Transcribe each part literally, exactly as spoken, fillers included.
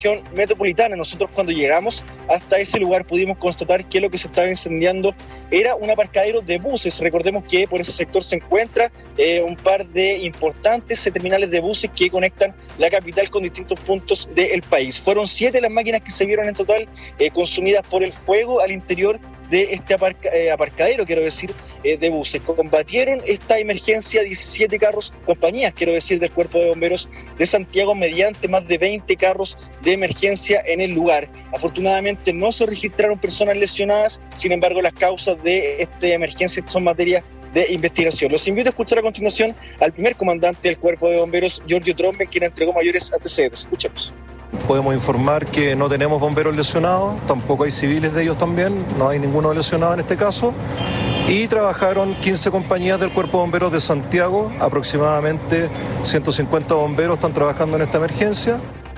región metropolitana. Nosotros cuando llegamos hasta ese lugar pudimos constatar que lo que se estaba incendiando era un aparcadero de buses. Recordemos que por ese sector se encuentra eh, un par de importantes terminales de buses que conectan la capital con distintos puntos del país. Fueron siete las máquinas que se vieron en total eh, consumidas por el fuego al interior de este aparca, eh, aparcadero, quiero decir, eh, de buses. Combatieron esta emergencia diecisiete carros, compañías, quiero decir, del Cuerpo de Bomberos de Santiago mediante más de veinte carros de emergencia en el lugar. Afortunadamente no se registraron personas lesionadas, sin embargo las causas de esta emergencia son materia de investigación. Los invito a escuchar a continuación al primer comandante del Cuerpo de Bomberos, Giorgio Tromben, quien entregó mayores antecedentes. Escuchemos. Podemos informar que no tenemos bomberos lesionados, tampoco hay civiles de ellos también, no hay ninguno lesionado en este caso. Y trabajaron quince compañías del Cuerpo de Bomberos de Santiago, aproximadamente ciento cincuenta bomberos están trabajando en esta emergencia.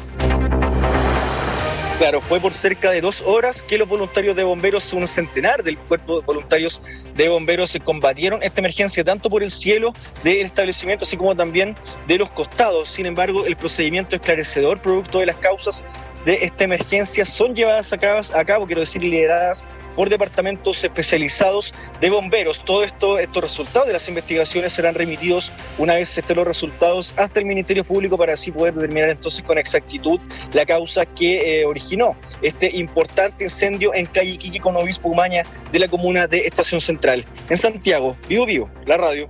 Claro, fue por cerca de dos horas que los voluntarios de bomberos, un centenar del cuerpo de voluntarios de bomberos, combatieron esta emergencia tanto por el cielo del establecimiento así como también de los costados. Sin embargo, el procedimiento esclarecedor producto de las causas de esta emergencia son llevadas a cabo, a cabo quiero decir, lideradas por departamentos especializados de bomberos. Todo esto, estos resultados de las investigaciones serán remitidos una vez estén los resultados hasta el Ministerio Público para así poder determinar entonces con exactitud la causa que eh, originó este importante incendio en calle Iquique con Obispo Umaña de la comuna de Estación Central. En Santiago, Vivo Vivo, la radio.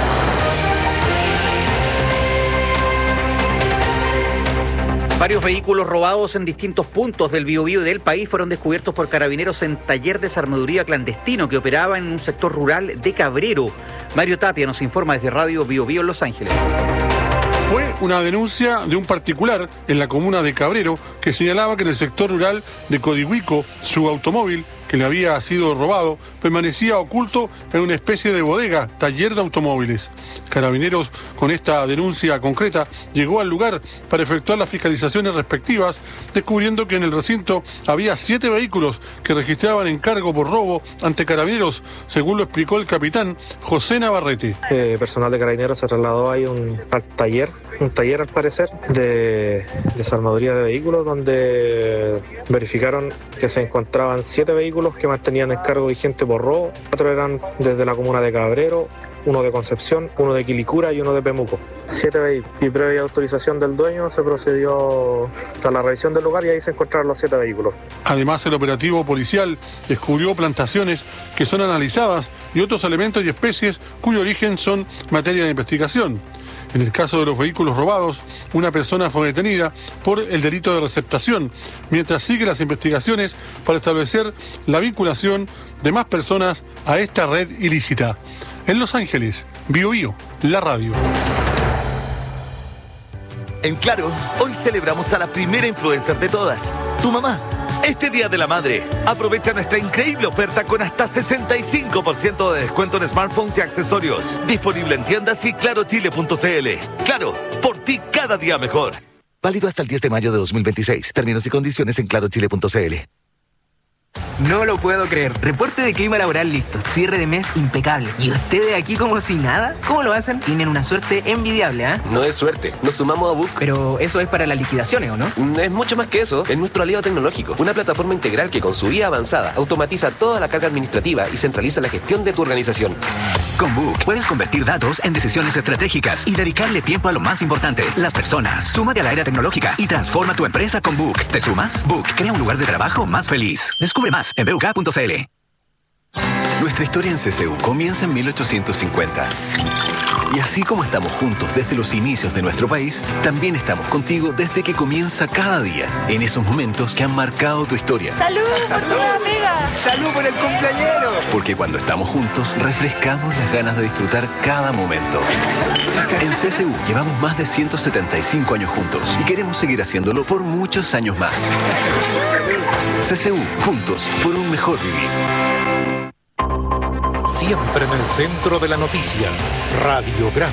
Varios vehículos robados en distintos puntos del Biobío y del país fueron descubiertos por carabineros en taller de desarmaduría clandestino que operaba en un sector rural de Cabrero. Mario Tapia nos informa desde Radio Biobío en Los Ángeles. Fue una denuncia de un particular en la comuna de Cabrero que señalaba que en el sector rural de Codihuico su automóvil, que le había sido robado, permanecía oculto en una especie de bodega, taller de automóviles. Carabineros, con esta denuncia concreta, llegó al lugar para efectuar las fiscalizaciones respectivas, descubriendo que en el recinto había siete vehículos que registraban encargo por robo ante Carabineros, según lo explicó el capitán José Navarrete. Eh, personal de Carabineros se trasladó ahí un, al taller, un taller al parecer, de desarmaduría de vehículos, donde verificaron que se encontraban siete vehículos que mantenían encargo vigente por robo. Cuatro eran desde la comuna de Cabrero, uno de Concepción, uno de Quilicura y uno de Pemuco. Siete vehículos. Y previa autorización del dueño se procedió a la revisión del lugar y ahí se encontraron los siete vehículos. Además, el operativo policial descubrió plantaciones que son analizadas y otros elementos y especies cuyo origen son materia de investigación. En el caso de los vehículos robados, una persona fue detenida por el delito de receptación, mientras sigue las investigaciones para establecer la vinculación de más personas a esta red ilícita. En Los Ángeles, Bio Bio, la radio. En Claro, hoy celebramos a la primera influencer de todas, tu mamá. Este Día de la Madre, aprovecha nuestra increíble oferta con hasta sesenta y cinco por ciento de descuento en smartphones y accesorios. Disponible en tiendas y claro chile punto c l. Claro, por ti cada día mejor. Válido hasta el diez de mayo de dos mil veintiséis. Términos y condiciones en claro chile punto c l. No lo puedo creer. Reporte de clima laboral listo. Cierre de mes impecable. ¿Y ustedes aquí como si nada? ¿Cómo lo hacen? Tienen una suerte envidiable, ¿ah? ¿eh? No es suerte. Nos sumamos a Book. Pero eso es para las liquidaciones, ¿o no? Es mucho más que eso. Es nuestro aliado tecnológico. Una plataforma integral que con su I A avanzada automatiza toda la carga administrativa y centraliza la gestión de tu organización. Con Book puedes convertir datos en decisiones estratégicas y dedicarle tiempo a lo más importante, las personas. Súmate a la era tecnológica y transforma tu empresa con Book. ¿Te sumas? Book crea un lugar de trabajo más feliz. Descubre más en b u k punto c l. Nuestra historia en C C U comienza en mil ochocientos cincuenta. Y así como estamos juntos desde los inicios de nuestro país, también estamos contigo desde que comienza cada día, en esos momentos que han marcado tu historia. ¡Salud por tu nueva pega! ¡Salud por el cumpleañero! Porque cuando estamos juntos, refrescamos las ganas de disfrutar cada momento. En C C U llevamos más de ciento setenta y cinco años juntos y queremos seguir haciéndolo por muchos años más. C C U, juntos por un mejor vivir. Siempre en el centro de la noticia, Radiograma.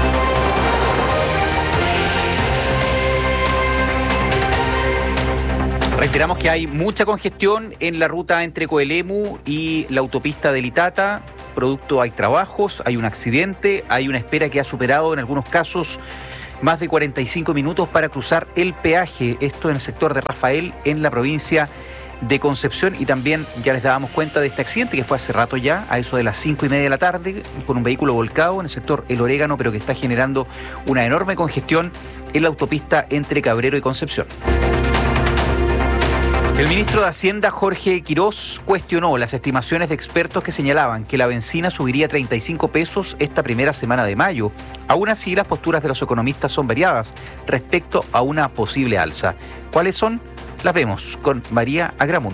Reiteramos que hay mucha congestión en la ruta entre Coelemu y la autopista de Litata. Producto, hay trabajos, hay un accidente, hay una espera que ha superado en algunos casos más de cuarenta y cinco minutos para cruzar el peaje, esto en el sector de Rafael, en la provincia de Concepción. Y también ya les dábamos cuenta de este accidente que fue hace rato ya, a eso de las cinco y media de la tarde, con un vehículo volcado en el sector El Orégano, pero que está generando una enorme congestión en la autopista entre Cabrero y Concepción. El ministro de Hacienda, Jorge Quirós, cuestionó las estimaciones de expertos que señalaban que la benzina subiría treinta y cinco pesos esta primera semana de mayo. Aún así, las posturas de los economistas son variadas respecto a una posible alza. ¿Cuáles son? Las vemos con María Agramunt.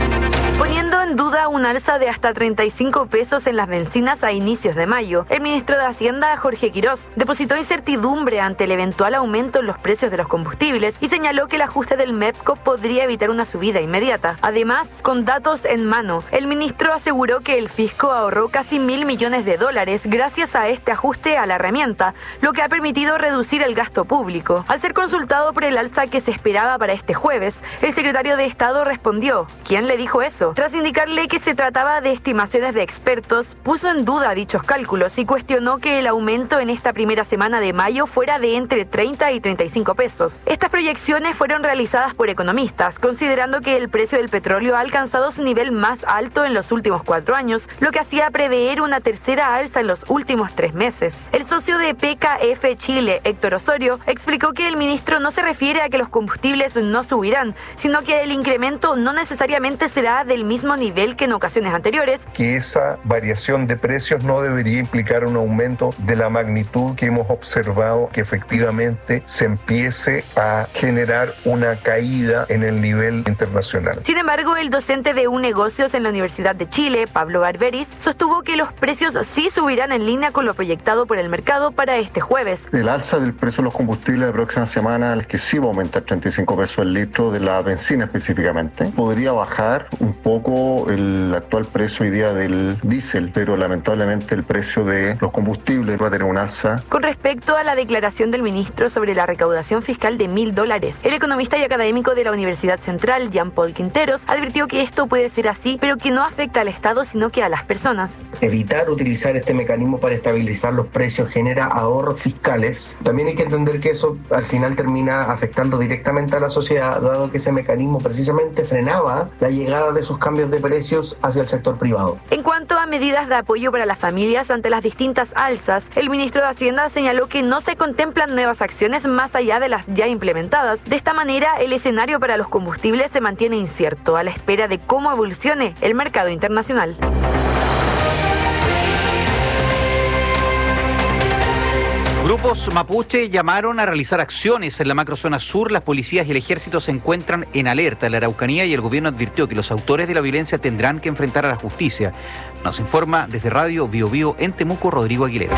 Poniendo en duda un alza de hasta treinta y cinco pesos en las bencinas a inicios de mayo, el ministro de Hacienda, Jorge Quirós, depositó incertidumbre ante el eventual aumento en los precios de los combustibles y señaló que el ajuste del MEPCO podría evitar una subida inmediata. Además, con datos en mano, el ministro aseguró que el fisco ahorró casi mil millones de dólares gracias a este ajuste a la herramienta, lo que ha permitido reducir el gasto público. Al ser consultado por el alza que se esperaba para este jueves, el secretario de Estado respondió: ¿quién le dijo eso? Tras indicarle que se trataba de estimaciones de expertos, puso en duda dichos cálculos y cuestionó que el aumento en esta primera semana de mayo fuera de entre treinta y treinta y cinco pesos. Estas proyecciones fueron realizadas por economistas, considerando que el precio del petróleo ha alcanzado su nivel más alto en los últimos cuatro años, lo que hacía prever una tercera alza en los últimos tres meses. El socio de P K F Chile, Héctor Osorio, explicó que el ministro no se refiere a que los combustibles no subirán, sino que el incremento no necesariamente será del mismo nivel que en ocasiones anteriores. Que esa variación de precios no debería implicar un aumento de la magnitud que hemos observado, que efectivamente se empiece a generar una caída en el nivel internacional. Sin embargo, el docente de U Negocios en la Universidad de Chile, Pablo Barberis, sostuvo que los precios sí subirán en línea con lo proyectado por el mercado para este jueves. El alza del precio de los combustibles la próxima semana es que sí va a aumentar treinta y cinco pesos el litro de la benzina específicamente. Podría bajar un poco el actual precio hoy día del diésel, pero lamentablemente el precio de los combustibles va a tener un alza. Con respecto a la declaración del ministro sobre la recaudación fiscal de mil dólares, el economista y académico de la Universidad Central, Jean-Paul Quinteros, advirtió que esto puede ser así, pero que no afecta al Estado, sino que a las personas. Evitar utilizar este mecanismo para estabilizar los precios genera ahorros fiscales. También hay que entender que eso al final termina afectando directamente a la sociedad, dado que ese mecanismo precisamente frenaba la llegada de esos cambios de precios hacia el sector privado. En cuanto a medidas de apoyo para las familias ante las distintas alzas, el ministro de Hacienda señaló que no se contemplan nuevas acciones más allá de las ya implementadas. De esta manera, el escenario para los combustibles se mantiene incierto a la espera de cómo evolucione el mercado internacional. Grupos mapuche llamaron a realizar acciones en la macrozona sur. Las policías y el ejército se encuentran en alerta en la Araucanía y el gobierno advirtió que los autores de la violencia tendrán que enfrentar a la justicia. Nos informa desde Radio Bio Bio en Temuco, Rodrigo Aguilera.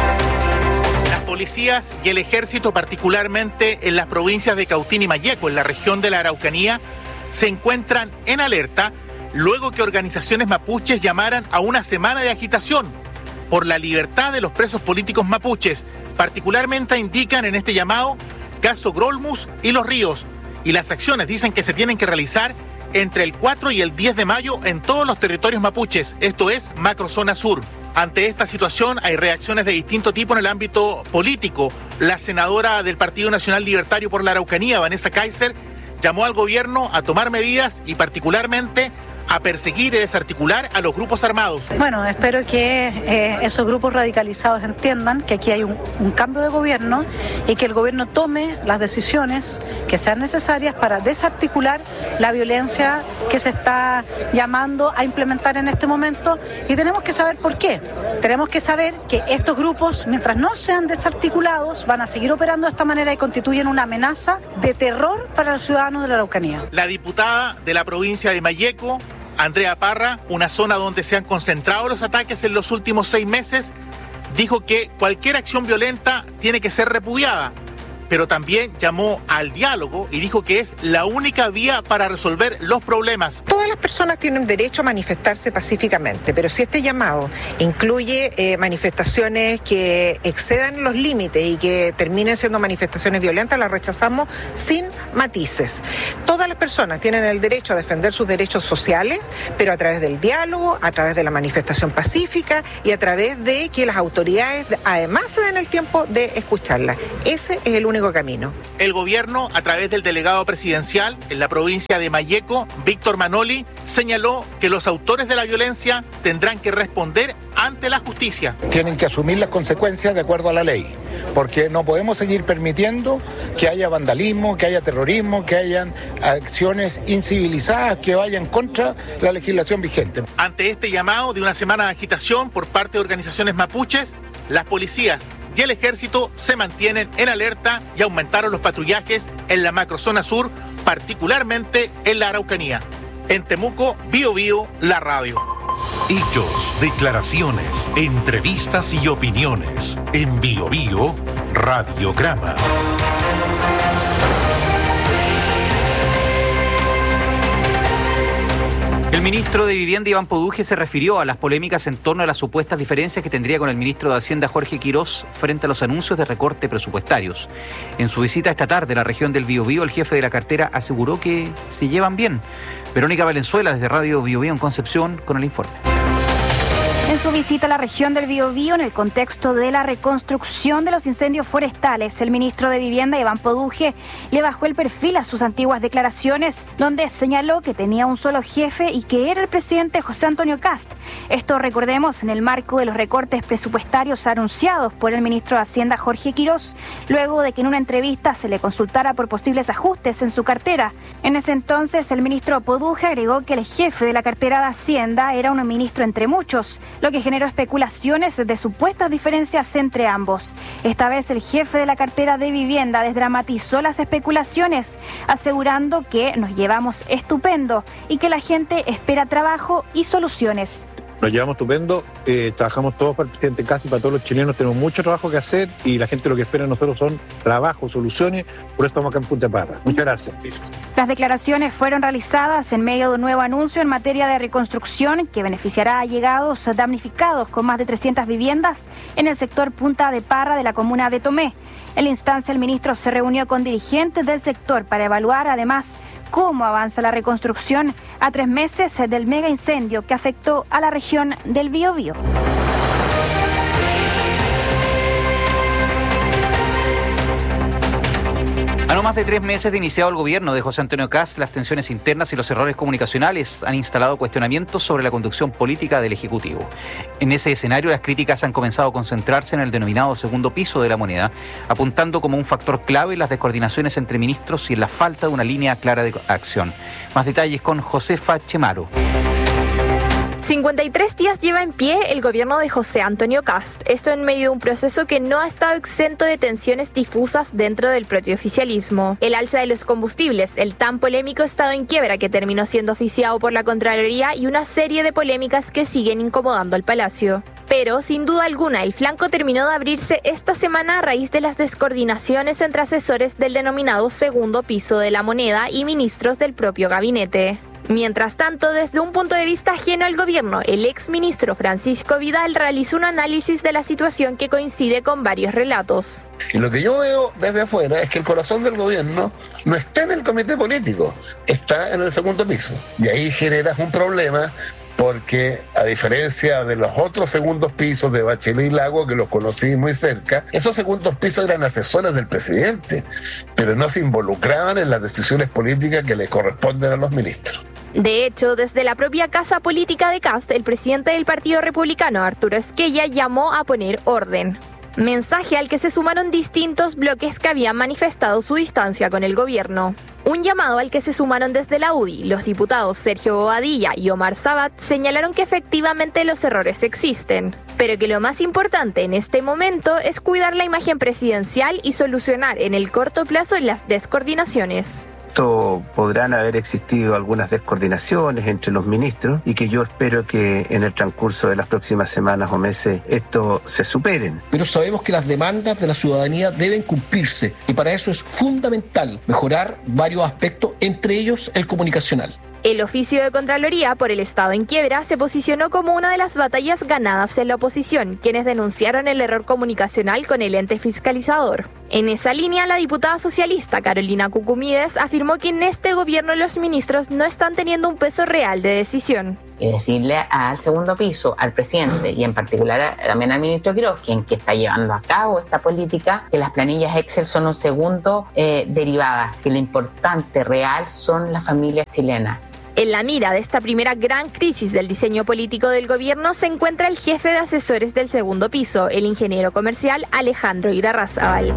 Las policías y el ejército, particularmente en las provincias de Cautín y Malleco, en la región de la Araucanía, se encuentran en alerta luego que organizaciones mapuches llamaran a una semana de agitación por la libertad de los presos políticos mapuches. Particularmente indican en este llamado Caso Grolmus y Los Ríos. Y las acciones dicen que se tienen que realizar entre el cuatro y el diez de mayo en todos los territorios mapuches, esto es macrozona sur. Ante esta situación hay reacciones de distinto tipo en el ámbito político. La senadora del Partido Nacional Libertario por la Araucanía, Vanessa Kaiser, llamó al gobierno a tomar medidas y particularmente a perseguir y desarticular a los grupos armados. Bueno, espero que eh, esos grupos radicalizados entiendan que aquí hay un, un cambio de gobierno y que el gobierno tome las decisiones que sean necesarias para desarticular la violencia que se está llamando a implementar en este momento, y tenemos que saber por qué. Tenemos que saber que estos grupos, mientras no sean desarticulados, van a seguir operando de esta manera y constituyen una amenaza de terror para los ciudadanos de la Araucanía. La diputada de la provincia de Malleco, Andrea Parra, una zona donde se han concentrado los ataques en los últimos seis meses, dijo que cualquier acción violenta tiene que ser repudiada, pero también llamó al diálogo y dijo que es la única vía para resolver los problemas. Todas las personas tienen derecho a manifestarse pacíficamente, pero si este llamado incluye eh, manifestaciones que excedan los límites y que terminen siendo manifestaciones violentas, las rechazamos sin matices. Todas las personas tienen el derecho a defender sus derechos sociales, pero a través del diálogo, a través de la manifestación pacífica y a través de que las autoridades además se den el tiempo de escucharlas. Ese es el único único camino. El gobierno, a través del delegado presidencial en la provincia de Malleco, Víctor Manoli, señaló que los autores de la violencia tendrán que responder ante la justicia. Tienen que asumir las consecuencias de acuerdo a la ley, porque no podemos seguir permitiendo que haya vandalismo, que haya terrorismo, que hayan acciones incivilizadas que vayan contra la legislación vigente. Ante este llamado de una semana de agitación por parte de organizaciones mapuches, las policías y el ejército se mantienen en alerta y aumentaron los patrullajes en la macrozona sur, particularmente en la Araucanía. En Temuco, Bío Bío, la radio. Hechos, declaraciones, entrevistas y opiniones. En Bío Bío, Radiograma. El ministro de Vivienda, Iván Poduje, se refirió a las polémicas en torno a las supuestas diferencias que tendría con el ministro de Hacienda, Jorge Quirós, frente a los anuncios de recorte presupuestarios. En su visita esta tarde a la región del Biobío, el jefe de la cartera aseguró que se llevan bien. Verónica Valenzuela, desde Radio Biobío en Concepción, con el informe. En su visita a la región del Biobío, en el contexto de la reconstrucción de los incendios forestales, el ministro de Vivienda, Iván Poduje, le bajó el perfil a sus antiguas declaraciones, donde señaló que tenía un solo jefe y que era el presidente José Antonio Kast. Esto, recordemos, en el marco de los recortes presupuestarios anunciados por el ministro de Hacienda, Jorge Quirós, luego de que en una entrevista se le consultara por posibles ajustes en su cartera. En ese entonces, el ministro Poduje agregó que el jefe de la cartera de Hacienda era un ministro entre muchos, lo que generó especulaciones de supuestas diferencias entre ambos. Esta vez el jefe de la cartera de Vivienda desdramatizó las especulaciones, asegurando que nos llevamos estupendo y que la gente espera trabajo y soluciones. Nos llevamos estupendo, eh, trabajamos todos para el presidente, casi para todos los chilenos, tenemos mucho trabajo que hacer y la gente lo que espera de nosotros son trabajo, soluciones, por eso estamos acá en Punta Parra. Muchas gracias. Las declaraciones fueron realizadas en medio de un nuevo anuncio en materia de reconstrucción que beneficiará a allegados damnificados con más de trescientas viviendas en el sector Punta de Parra de la comuna de Tomé. En la instancia, el ministro se reunió con dirigentes del sector para evaluar además cómo avanza la reconstrucción a tres meses del mega incendio que afectó a la región del Biobío. A no más de tres meses de iniciado el gobierno de José Antonio Kast, las tensiones internas y los errores comunicacionales han instalado cuestionamientos sobre la conducción política del Ejecutivo. En ese escenario, las críticas han comenzado a concentrarse en el denominado segundo piso de la moneda, apuntando como un factor clave las descoordinaciones entre ministros y en la falta de una línea clara de acción. Más detalles con Josefa Chemaro. cincuenta y tres días lleva en pie el gobierno de José Antonio Kast, esto en medio de un proceso que no ha estado exento de tensiones difusas dentro del propio oficialismo. El alza de los combustibles, el tan polémico estado en quiebra que terminó siendo oficiado por la Contraloría y una serie de polémicas que siguen incomodando al Palacio. Pero, sin duda alguna, el flanco terminó de abrirse esta semana a raíz de las descoordinaciones entre asesores del denominado segundo piso de la moneda y ministros del propio gabinete. Mientras tanto, desde un punto de vista ajeno al gobierno, el exministro Francisco Vidal realizó un análisis de la situación que coincide con varios relatos. Y lo que yo veo desde afuera es que el corazón del gobierno no está en el comité político, está en el segundo piso. Y ahí generas un problema porque, a diferencia de los otros segundos pisos de Bachelet y Lago, que los conocí muy cerca, esos segundos pisos eran asesores del presidente, pero no se involucraban en las decisiones políticas que le corresponden a los ministros. De hecho, desde la propia casa política de Kast, el presidente del Partido Republicano, Arturo Esquella, llamó a poner orden. Mensaje al que se sumaron distintos bloques que habían manifestado su distancia con el gobierno. Un llamado al que se sumaron desde la U D I. Los diputados Sergio Bobadilla y Omar Sabat señalaron que efectivamente los errores existen, pero que lo más importante en este momento es cuidar la imagen presidencial y solucionar en el corto plazo las descoordinaciones. Podrán haber existido algunas descoordinaciones entre los ministros y que yo espero que en el transcurso de las próximas semanas o meses esto se superen. Pero sabemos que las demandas de la ciudadanía deben cumplirse y para eso es fundamental mejorar varios aspectos, entre ellos el comunicacional. El oficio de Contraloría por el Estado en quiebra se posicionó como una de las batallas ganadas en la oposición, quienes denunciaron el error comunicacional con el ente fiscalizador. En esa línea, la diputada socialista Carolina Cucumides afirmó que en este gobierno los ministros no están teniendo un peso real de decisión. Y decirle al segundo piso, al presidente y en particular también al ministro Quiroz, quien que está llevando a cabo esta política, que las planillas Excel son un segundo eh, derivada, que lo importante real son las familias chilenas. En la mira de esta primera gran crisis del diseño político del gobierno se encuentra el jefe de asesores del segundo piso, el ingeniero comercial Alejandro Irarrázaval.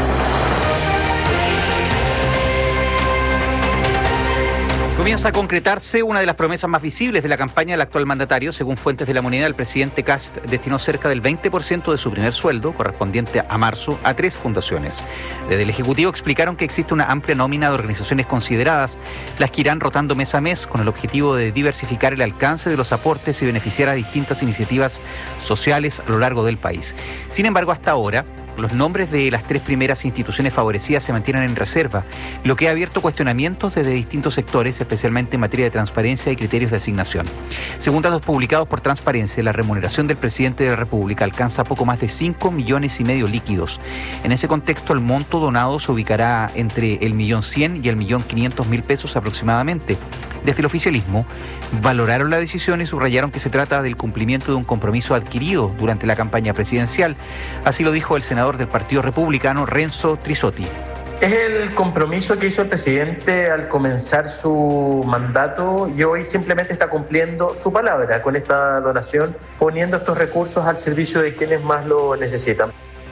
Comienza a concretarse una de las promesas más visibles de la campaña del actual mandatario. Según fuentes de La Moneda, el presidente Kast destinó cerca del veinte por ciento de su primer sueldo, correspondiente a marzo, a tres fundaciones. Desde el Ejecutivo explicaron que existe una amplia nómina de organizaciones consideradas, las que irán rotando mes a mes con el objetivo de diversificar el alcance de los aportes y beneficiar a distintas iniciativas sociales a lo largo del país. Sin embargo, hasta ahora, los nombres de las tres primeras instituciones favorecidas se mantienen en reserva, lo que ha abierto cuestionamientos desde distintos sectores, especialmente en materia de transparencia y criterios de asignación. Según datos publicados por Transparencia, la remuneración del presidente de la República alcanza poco más de cinco millones y medio líquidos. En ese contexto, el monto donado se ubicará entre el millón cien y el millón quinientos mil pesos aproximadamente. Desde el oficialismo, valoraron la decisión y subrayaron que se trata del cumplimiento de un compromiso adquirido durante la campaña presidencial. Así lo dijo el senador del Partido Republicano, Renzo Trisotti. Es el compromiso que hizo el presidente al comenzar su mandato y hoy simplemente está cumpliendo su palabra con esta donación, poniendo estos recursos al servicio de quienes más lo necesitan.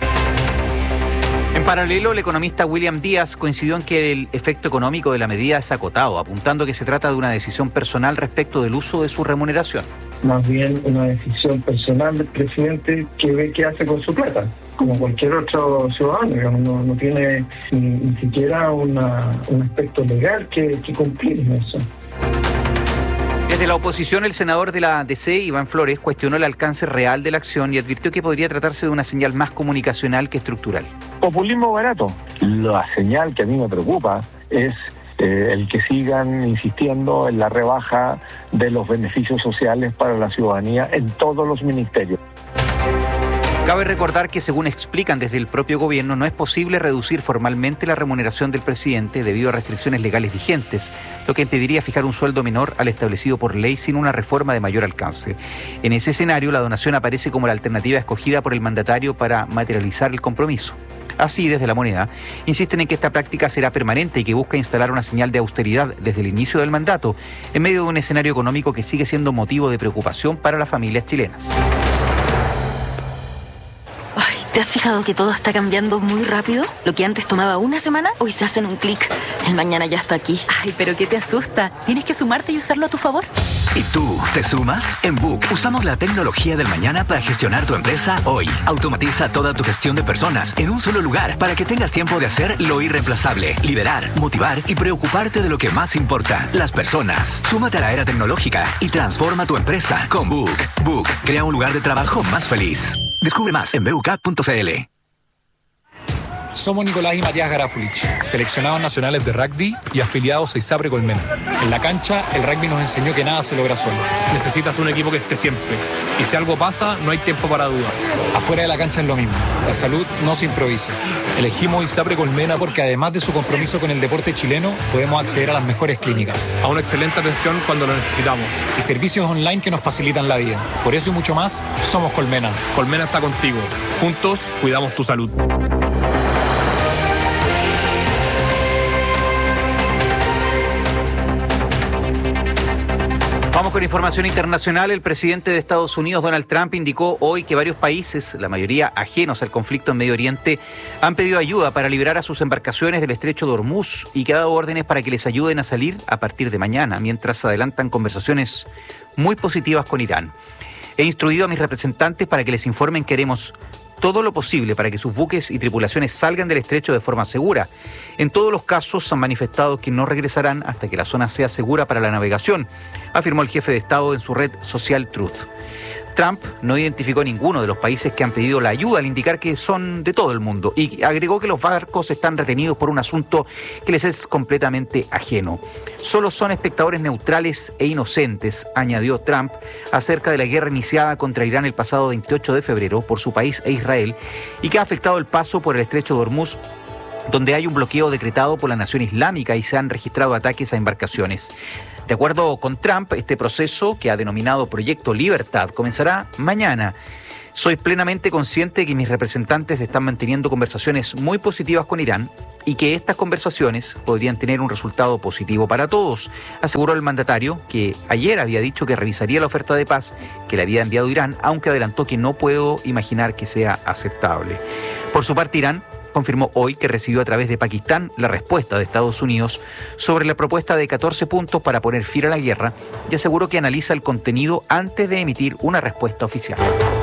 En paralelo, el economista William Díaz coincidió en que el efecto económico de la medida es acotado, apuntando que se trata de una decisión personal respecto del uso de su remuneración. Más bien una decisión personal del presidente que ve qué hace con su plata, como cualquier otro ciudadano, digamos, no, no tiene ni, ni siquiera una, un aspecto legal que, que cumplir en eso. Desde la oposición, el senador de la D C, Iván Flores, cuestionó el alcance real de la acción y advirtió que podría tratarse de una señal más comunicacional que estructural. Populismo barato. La señal que a mí me preocupa es eh, el que sigan insistiendo en la rebaja de los beneficios sociales para la ciudadanía en todos los ministerios. Cabe recordar que, según explican desde el propio gobierno, no es posible reducir formalmente la remuneración del presidente debido a restricciones legales vigentes, lo que impediría fijar un sueldo menor al establecido por ley sin una reforma de mayor alcance. En ese escenario, la donación aparece como la alternativa escogida por el mandatario para materializar el compromiso. Así, desde La Moneda, insisten en que esta práctica será permanente y que busca instalar una señal de austeridad desde el inicio del mandato, en medio de un escenario económico que sigue siendo motivo de preocupación para las familias chilenas. ¿Te has fijado que todo está cambiando muy rápido? Lo que antes tomaba una semana, hoy se hace en un clic. El mañana ya está aquí. Ay, pero ¿qué te asusta? Tienes que sumarte y usarlo a tu favor. ¿Y tú, te sumas? En Book usamos la tecnología del mañana para gestionar tu empresa hoy. Automatiza toda tu gestión de personas en un solo lugar para que tengas tiempo de hacer lo irreemplazable, liderar, motivar y preocuparte de lo que más importa, las personas. Súmate a la era tecnológica y transforma tu empresa con Book. Book crea un lugar de trabajo más feliz. Descubre más en b u k punto c l. Somos Nicolás y Matías Garafulich, seleccionados nacionales de rugby y afiliados a ISAPRE Colmena. En la cancha, el rugby nos enseñó que nada se logra solo. Necesitas un equipo que esté siempre. Y si algo pasa, no hay tiempo para dudas. Afuera de la cancha es lo mismo. La salud no se improvisa. Elegimos ISAPRE Colmena porque además de su compromiso con el deporte chileno, podemos acceder a las mejores clínicas, a una excelente atención cuando lo necesitamos y servicios online que nos facilitan la vida. Por eso y mucho más, somos Colmena. Colmena está contigo. Juntos, cuidamos tu salud. Vamos con información internacional. El presidente de Estados Unidos, Donald Trump, indicó hoy que varios países, la mayoría ajenos al conflicto en Medio Oriente, han pedido ayuda para liberar a sus embarcaciones del estrecho de Hormuz y que ha dado órdenes para que les ayuden a salir a partir de mañana, mientras adelantan conversaciones muy positivas con Irán. He instruido a mis representantes para que les informen que haremos todo lo posible para que sus buques y tripulaciones salgan del estrecho de forma segura. En todos los casos han manifestado que no regresarán hasta que la zona sea segura para la navegación, afirmó el jefe de Estado en su red social Truth. Trump no identificó ninguno de los países que han pedido la ayuda al indicar que son de todo el mundo y agregó que los barcos están retenidos por un asunto que les es completamente ajeno. Solo son espectadores neutrales e inocentes, añadió Trump acerca de la guerra iniciada contra Irán el pasado veintiocho de febrero por su país e Israel y que ha afectado el paso por el estrecho de Hormuz, donde hay un bloqueo decretado por la Nación Islámica y se han registrado ataques a embarcaciones. De acuerdo con Trump, este proceso, que ha denominado Proyecto Libertad, comenzará mañana. Soy plenamente consciente de que mis representantes están manteniendo conversaciones muy positivas con Irán y que estas conversaciones podrían tener un resultado positivo para todos, aseguró el mandatario, que ayer había dicho que revisaría la oferta de paz que le había enviado Irán, aunque adelantó que no puedo imaginar que sea aceptable. Por su parte, Irán confirmó hoy que recibió a través de Pakistán la respuesta de Estados Unidos sobre la propuesta de catorce puntos para poner fin a la guerra y aseguró que analiza el contenido antes de emitir una respuesta oficial.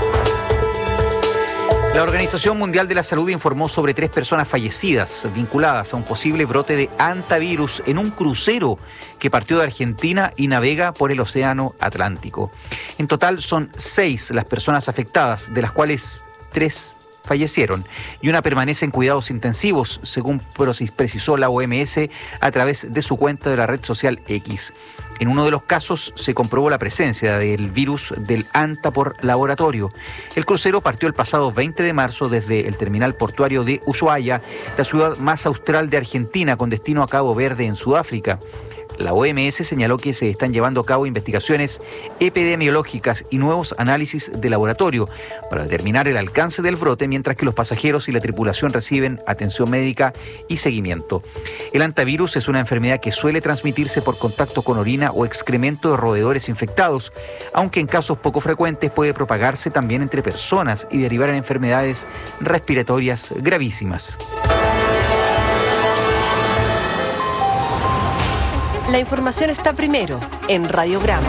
La Organización Mundial de la Salud informó sobre tres personas fallecidas vinculadas a un posible brote de hantavirus en un crucero que partió de Argentina y navega por el Océano Atlántico. En total son seis las personas afectadas, de las cuales tres fallecieron y una permanece en cuidados intensivos, según precisó la O M S a través de su cuenta de la red social X. En uno de los casos se comprobó la presencia del virus del hanta por laboratorio. El crucero partió el pasado veinte de marzo desde el terminal portuario de Ushuaia, la ciudad más austral de Argentina, con destino a Cabo Verde en Sudáfrica. La O M S señaló que se están llevando a cabo investigaciones epidemiológicas y nuevos análisis de laboratorio para determinar el alcance del brote, mientras que los pasajeros y la tripulación reciben atención médica y seguimiento. El hantavirus es una enfermedad que suele transmitirse por contacto con orina o excremento de roedores infectados, aunque en casos poco frecuentes puede propagarse también entre personas y derivar en enfermedades respiratorias gravísimas. La información está primero en Radiograma.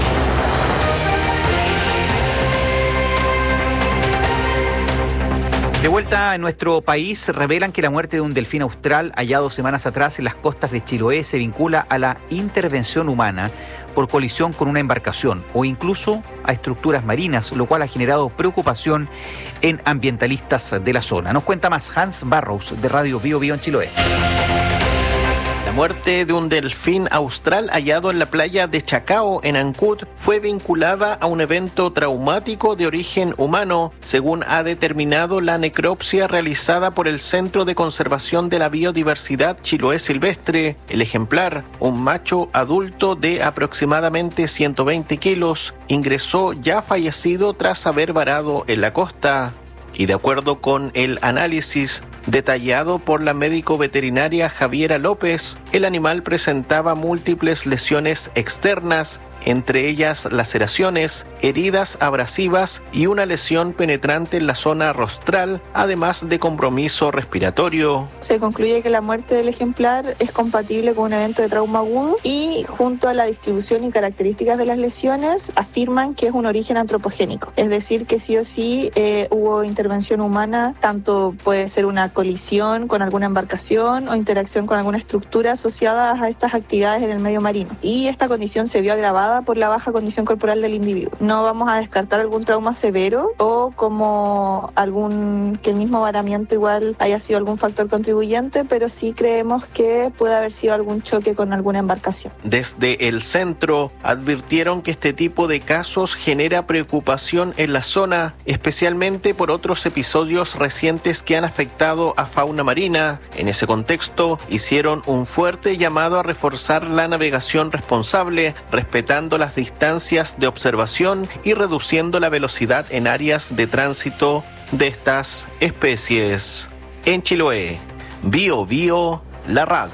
De vuelta en nuestro país, revelan que la muerte de un delfín austral hallado semanas atrás en las costas de Chiloé se vincula a la intervención humana por colisión con una embarcación o incluso a estructuras marinas, lo cual ha generado preocupación en ambientalistas de la zona. Nos cuenta más Hans Barrows de Radio Bio Bio en Chiloé. La muerte de un delfín austral hallado en la playa de Chacao, en Ancud, fue vinculada a un evento traumático de origen humano, según ha determinado la necropsia realizada por el Centro de Conservación de la Biodiversidad Chiloé Silvestre. El ejemplar, un macho adulto de aproximadamente ciento veinte kilos, ingresó ya fallecido tras haber varado en la costa. Y de acuerdo con el análisis detallado por la médico veterinaria Javiera López, el animal presentaba múltiples lesiones externas, entre ellas laceraciones, heridas abrasivas y una lesión penetrante en la zona rostral, además de compromiso respiratorio. Se concluye que la muerte del ejemplar es compatible con un evento de trauma agudo y, junto a la distribución y características de las lesiones, afirman que es un origen antropogénico. Es decir, que sí o sí eh, hubo intervención humana, tanto puede ser una colisión con alguna embarcación o interacción con alguna estructura asociada a estas actividades en el medio marino. Y esta condición se vio agravada por la baja condición corporal del individuo. No vamos a descartar algún trauma severo o como algún que el mismo varamiento igual haya sido algún factor contribuyente, pero sí creemos que puede haber sido algún choque con alguna embarcación. Desde el centro advirtieron que este tipo de casos genera preocupación en la zona, especialmente por otros episodios recientes que han afectado a fauna marina. En ese contexto, hicieron un fuerte llamado a reforzar la navegación responsable, respetando las distancias de observación y reduciendo la velocidad en áreas de tránsito de estas especies. En Chiloé, Bio Bio, la radio.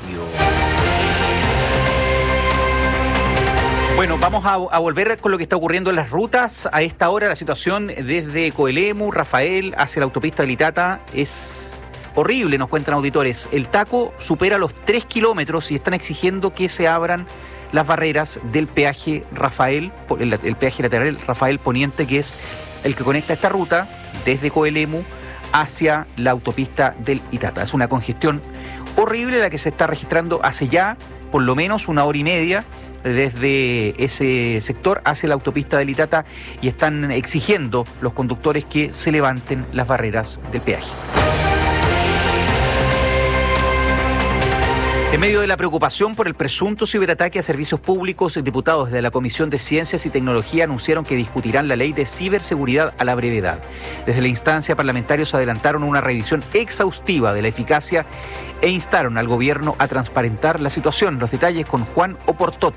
Bueno, vamos a, a volver con lo que está ocurriendo en las rutas. A esta hora la situación desde Coelemu, Rafael, hacia la autopista de Litata es horrible, nos cuentan auditores. El taco supera los tres kilómetros y están exigiendo que se abran las barreras del peaje Rafael, el, el peaje lateral Rafael Poniente, que es el que conecta esta ruta desde Coelemu hacia la autopista del Itata. Es una congestión horrible la que se está registrando hace ya por lo menos una hora y media desde ese sector hacia la autopista de Litata y están exigiendo los conductores que se levanten las barreras del peaje. En medio de la preocupación por el presunto ciberataque a servicios públicos, diputados de la Comisión de Ciencias y Tecnología anunciaron que discutirán la ley de ciberseguridad a la brevedad. Desde la instancia, parlamentarios adelantaron una revisión exhaustiva de la eficacia e instaron al gobierno a transparentar la situación. Los detalles con Juan Oportot.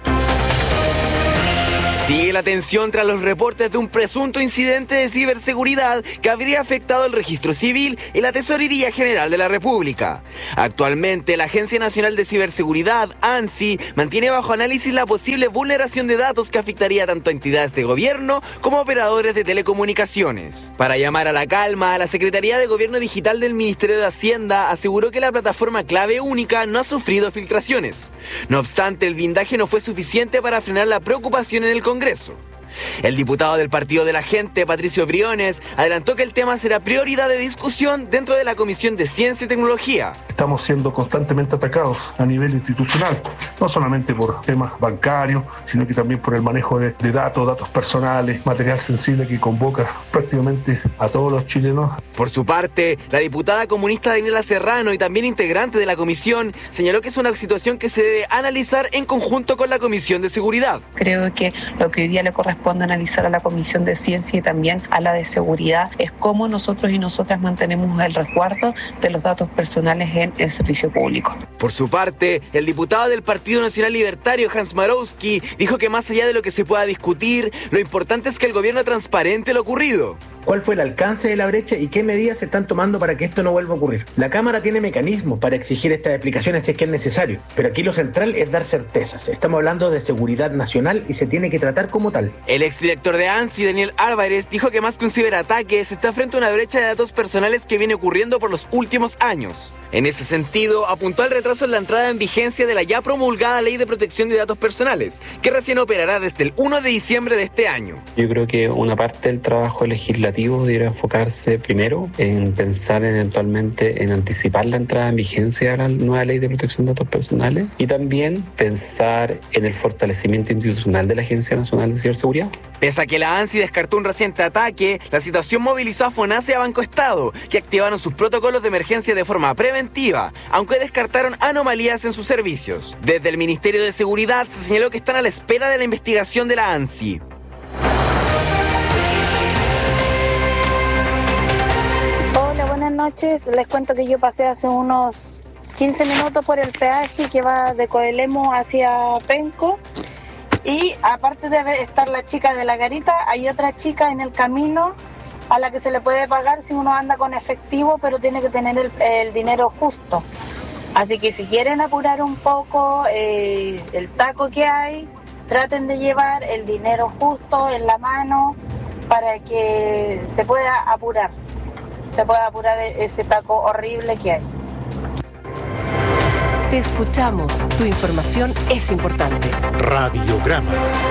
Sigue la tensión tras los reportes de un presunto incidente de ciberseguridad que habría afectado el registro civil y la Tesorería General de la República. Actualmente, la Agencia Nacional de Ciberseguridad, ANSI, mantiene bajo análisis la posible vulneración de datos que afectaría tanto a entidades de gobierno como a operadores de telecomunicaciones. Para llamar a la calma, la Secretaría de Gobierno Digital del Ministerio de Hacienda aseguró que la plataforma clave única no ha sufrido filtraciones. No obstante, el blindaje no fue suficiente para frenar la preocupación en el Congreso. Congreso. El diputado del Partido de la Gente, Patricio Briones, adelantó que el tema será prioridad de discusión dentro de la Comisión de Ciencia y Tecnología. Estamos siendo constantemente atacados a nivel institucional, no solamente por temas bancarios, sino que también por el manejo de, de datos, datos personales, material sensible que convoca prácticamente a todos los chilenos. Por su parte, la diputada comunista Daniela Serrano y también integrante de la comisión señaló que es una situación que se debe analizar en conjunto con la Comisión de Seguridad. Creo que lo que hoy día le corresponde analizar a la Comisión de Ciencia y también a la de Seguridad es cómo nosotros y nosotras mantenemos el resguardo de los datos personales en el servicio público. Por su parte, el diputado del Partido Nacional Libertario, Hans Marowski, dijo que más allá de lo que se pueda discutir, lo importante es que el gobierno transparente lo ocurrido. ¿Cuál fue el alcance de la brecha y qué medidas se están tomando para que esto no vuelva a ocurrir? La Cámara tiene mecanismos para exigir estas explicaciones si es que es necesario, pero aquí lo central es dar certezas. Estamos hablando de seguridad nacional y se tiene que tratar como tal. El exdirector de ANSI, Daniel Álvarez, dijo que más que un ciberataque, se está frente a una brecha de datos personales que viene ocurriendo por los últimos años. En ese sentido, apuntó al retraso en la entrada en vigencia de la ya promulgada Ley de Protección de Datos Personales, que recién operará desde el primero de diciembre de este año. Yo creo que una parte del trabajo legislativo debería enfocarse primero en pensar eventualmente en anticipar la entrada en vigencia de la nueva Ley de Protección de Datos Personales y también pensar en el fortalecimiento institucional de la Agencia Nacional de Ciberseguridad. Pese a que la ANSI descartó un reciente ataque, la situación movilizó a FONASA y a Banco Estado, que activaron sus protocolos de emergencia de forma preventiva, aunque descartaron anomalías en sus servicios. Desde el Ministerio de Seguridad se señaló que están a la espera de la investigación de la ANSI. Hola, buenas noches. Les cuento que yo pasé hace unos quince minutos por el peaje que va de Coelemu hacia Penco. Y aparte de estar la chica de la garita, hay otra chica en el camino a la que se le puede pagar si uno anda con efectivo, pero tiene que tener el, el dinero justo. Así que si quieren apurar un poco eh, el taco que hay, traten de llevar el dinero justo en la mano para que se pueda apurar, se pueda apurar ese taco horrible que hay. Te escuchamos. Tu información es importante. Radiograma.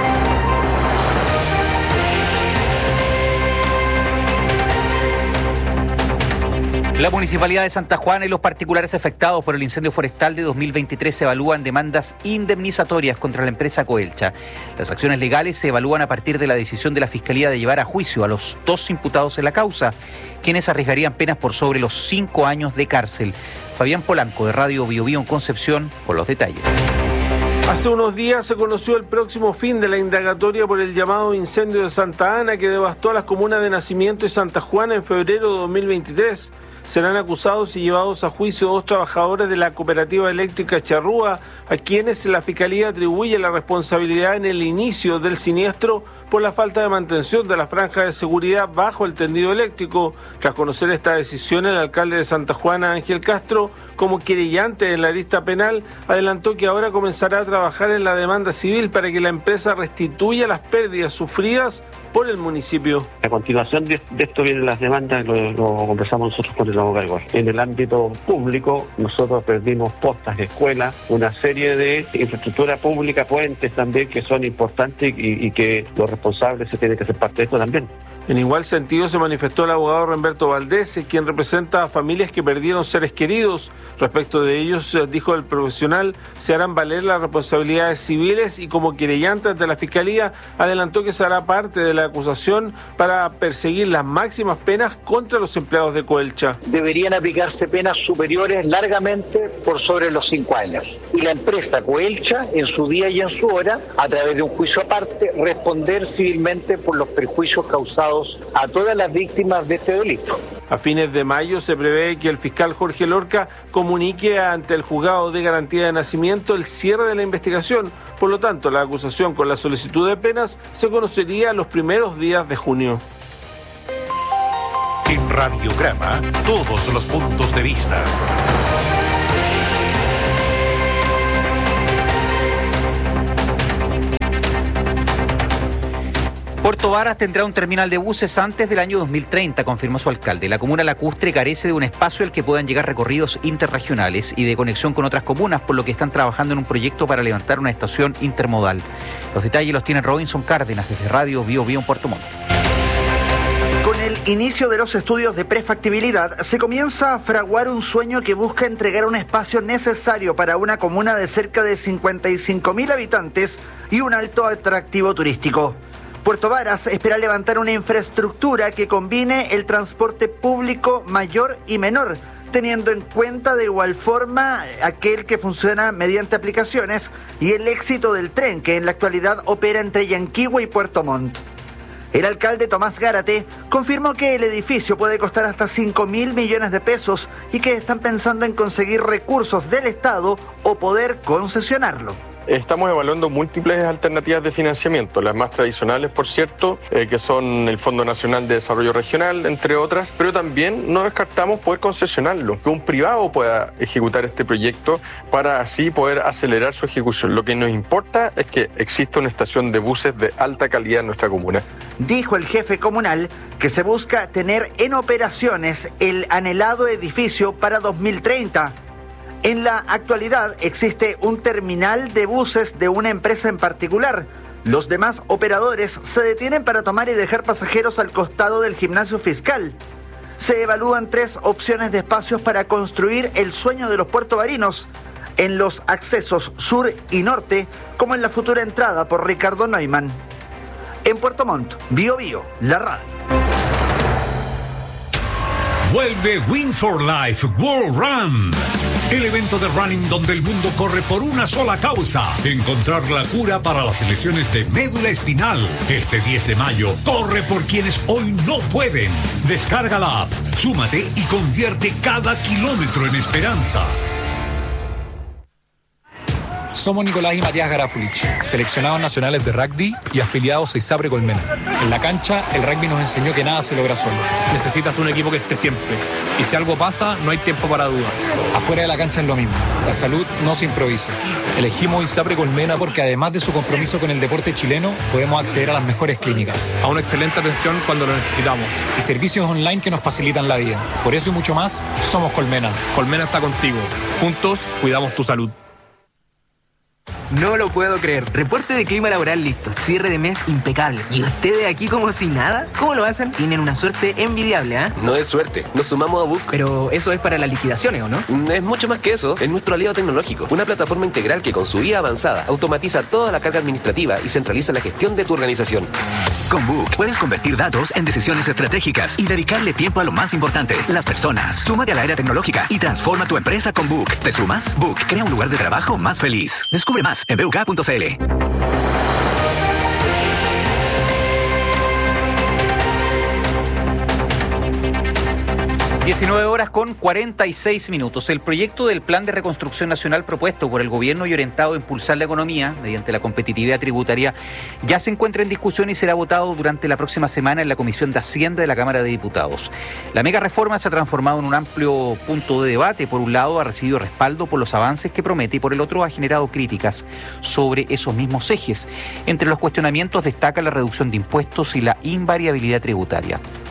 La Municipalidad de Santa Juana y los particulares afectados por el incendio forestal de dos mil veintitrés evalúan demandas indemnizatorias contra la empresa Coelcha. Las acciones legales se evalúan a partir de la decisión de la Fiscalía de llevar a juicio a los dos imputados en la causa, quienes arriesgarían penas por sobre los cinco años de cárcel. Fabián Polanco, de Radio Bio Bio en Concepción, con los detalles. Hace unos días se conoció el próximo fin de la indagatoria por el llamado incendio de Santa Ana que devastó a las comunas de Nacimiento y Santa Juana en febrero de dos mil veintitrés. Serán acusados y llevados a juicio dos trabajadores de la cooperativa eléctrica Charrúa, a quienes la Fiscalía atribuye la responsabilidad en el inicio del siniestro por la falta de mantención de la franja de seguridad bajo el tendido eléctrico. Tras conocer esta decisión, el alcalde de Santa Juana, Ángel Castro, como querellante en la lista penal, adelantó que ahora comenzará a trabajar en la demanda civil para que la empresa restituya las pérdidas sufridas por el municipio. A continuación de, de esto vienen las demandas, lo, lo conversamos nosotros con el abogado. En el ámbito público, nosotros perdimos postas de escuelas, una serie de infraestructura pública, puentes también, que son importantes y, y que los responsables se tienen que hacer parte de esto también. En igual sentido se manifestó el abogado Remberto Valdés, quien representa a familias que perdieron seres queridos. Respecto de ellos, dijo el profesional, se harán valer las responsabilidades civiles y como querellante ante la Fiscalía adelantó que se hará parte de la acusación para perseguir las máximas penas contra los empleados de Coelcha. Deberían aplicarse penas superiores largamente por sobre los cinco años. Y la empresa Coelcha, en su día y en su hora, a través de un juicio aparte, responder civilmente por los perjuicios causados a todas las víctimas de este delito. A fines de mayo se prevé que el fiscal Jorge Lorca comunique ante el juzgado de garantía de nacimiento el cierre de la investigación. Por lo tanto, la acusación con la solicitud de penas se conocería los primeros días de junio. En Radiograma, todos los puntos de vista. Puerto Varas tendrá un terminal de buses antes del año dos mil treinta, confirmó su alcalde. La comuna lacustre carece de un espacio al que puedan llegar recorridos interregionales y de conexión con otras comunas, por lo que están trabajando en un proyecto para levantar una estación intermodal. Los detalles los tiene Robinson Cárdenas desde Radio Bio Bio en Puerto Montt. Con el inicio de los estudios de prefactibilidad, se comienza a fraguar un sueño que busca entregar un espacio necesario para una comuna de cerca de cincuenta y cinco mil habitantes y un alto atractivo turístico. Puerto Varas espera levantar una infraestructura que combine el transporte público mayor y menor, teniendo en cuenta de igual forma aquel que funciona mediante aplicaciones y el éxito del tren que en la actualidad opera entre Yanquihue y Puerto Montt. El alcalde Tomás Gárate confirmó que el edificio puede costar hasta cinco mil millones de pesos y que están pensando en conseguir recursos del Estado o poder concesionarlo. Estamos evaluando múltiples alternativas de financiamiento, las más tradicionales, por cierto, eh, que son el Fondo Nacional de Desarrollo Regional, entre otras, pero también no descartamos poder concesionarlo, que un privado pueda ejecutar este proyecto para así poder acelerar su ejecución. Lo que nos importa es que exista una estación de buses de alta calidad en nuestra comuna. Dijo el jefe comunal que se busca tener en operaciones el anhelado edificio para dos mil treinta. En la actualidad existe un terminal de buses de una empresa en particular. Los demás operadores se detienen para tomar y dejar pasajeros al costado del gimnasio fiscal. Se evalúan tres opciones de espacios para construir el sueño de los puertovarinos en los accesos sur y norte, como en la futura entrada por Ricardo Neumann. En Puerto Montt, Bio Bio, la radio. Vuelve Wings for Life World Run. El evento de running donde el mundo corre por una sola causa: encontrar la cura para las lesiones de médula espinal. Este diez de mayo, corre por quienes hoy no pueden. Descarga la app, súmate y convierte cada kilómetro en esperanza. Somos Nicolás y Matías Garafulich, seleccionados nacionales de rugby y afiliados a ISAPRE Colmena. En la cancha, el rugby nos enseñó que nada se logra solo. Necesitas un equipo que esté siempre. Y si algo pasa, no hay tiempo para dudas. Afuera de la cancha es lo mismo. La salud no se improvisa. Elegimos ISAPRE Colmena porque además de su compromiso con el deporte chileno, podemos acceder a las mejores clínicas, a una excelente atención cuando lo necesitamos y servicios online que nos facilitan la vida. Por eso y mucho más, somos Colmena. Colmena está contigo. Juntos, cuidamos tu salud. No lo puedo creer. Reporte de clima laboral listo. Cierre de mes impecable. ¿Y ustedes aquí como si nada? ¿Cómo lo hacen? Tienen una suerte envidiable, ¿ah? ¿eh? No es suerte. Nos sumamos a Book. Pero eso es para las liquidaciones, ¿o no? Es mucho más que eso. Es nuestro aliado tecnológico. Una plataforma integral que con su I A avanzada automatiza toda la carga administrativa y centraliza la gestión de tu organización. Con Book puedes convertir datos en decisiones estratégicas y dedicarle tiempo a lo más importante, las personas. Súmate a la era tecnológica y transforma tu empresa con Book. ¿Te sumas? Book crea un lugar de trabajo más feliz. Descubre más en b u k punto c l. diecinueve horas con cuarenta y seis minutos. El proyecto del Plan de Reconstrucción Nacional propuesto por el gobierno y orientado a impulsar la economía mediante la competitividad tributaria ya se encuentra en discusión y será votado durante la próxima semana en la Comisión de Hacienda de la Cámara de Diputados. La mega reforma se ha transformado en un amplio punto de debate. Por un lado, ha recibido respaldo por los avances que promete y por el otro ha generado críticas sobre esos mismos ejes. Entre los cuestionamientos destaca la reducción de impuestos y la invariabilidad tributaria.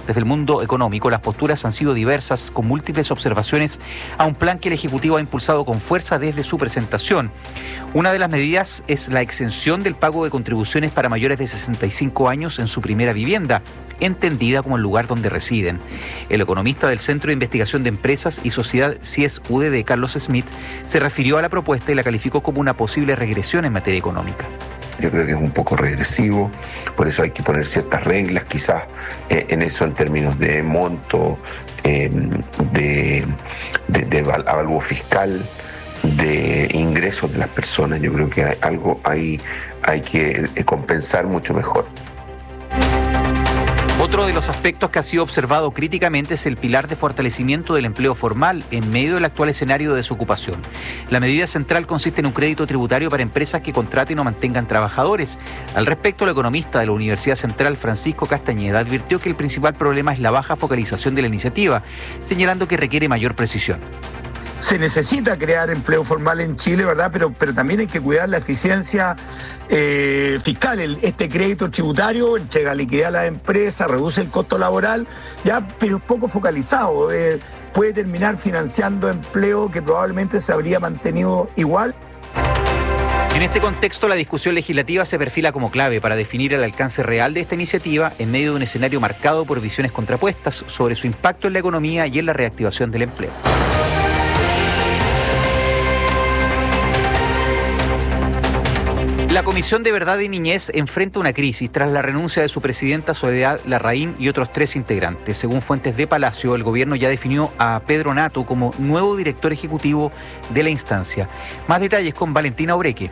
Desde el mundo económico, las posturas han sido diversas, con múltiples observaciones a un plan que el Ejecutivo ha impulsado con fuerza desde su presentación. Una de las medidas es la exención del pago de contribuciones para mayores de sesenta y cinco años en su primera vivienda, entendida como el lugar donde residen. El economista del Centro de Investigación de Empresas y Sociedad C I E S U D D, Carlos Smith, se refirió a la propuesta y la calificó como una posible regresión en materia económica. Yo creo que es un poco regresivo, por eso hay que poner ciertas reglas, quizás eh, en eso en términos de monto, eh, de, de, de avalúo fiscal, de ingresos de las personas. Yo creo que hay algo hay, hay que compensar mucho mejor. Otro de los aspectos que ha sido observado críticamente es el pilar de fortalecimiento del empleo formal en medio del actual escenario de desocupación. La medida central consiste en un crédito tributario para empresas que contraten o mantengan trabajadores. Al respecto, el economista de la Universidad Central, Francisco Castañeda, advirtió que el principal problema es la baja focalización de la iniciativa, señalando que requiere mayor precisión. Se necesita crear empleo formal en Chile, ¿verdad? Pero, pero también hay que cuidar la eficiencia eh, fiscal. El, este crédito tributario entrega liquidez a las empresas, reduce el costo laboral, ya, pero es poco focalizado. Eh, puede terminar financiando empleo que probablemente se habría mantenido igual. En este contexto, la discusión legislativa se perfila como clave para definir el alcance real de esta iniciativa en medio de un escenario marcado por visiones contrapuestas sobre su impacto en la economía y en la reactivación del empleo. La Comisión de Verdad y Niñez enfrenta una crisis tras la renuncia de su presidenta Soledad Larraín y otros tres integrantes. Según fuentes de Palacio, el gobierno ya definió a Pedro Nato como nuevo director ejecutivo de la instancia. Más detalles con Valentina Obreque.